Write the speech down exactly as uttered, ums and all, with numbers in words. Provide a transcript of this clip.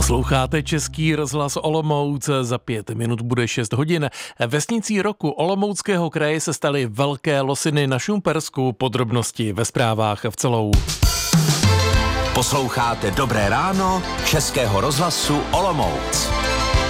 Posloucháte Český rozhlas Olomouc, za pět minut bude šest hodin. Vesnicí roku Olomouckého kraje se staly Velké Losiny na Šumpersku, podrobnosti ve zprávách v celou. Posloucháte Dobré ráno Českého rozhlasu Olomouc.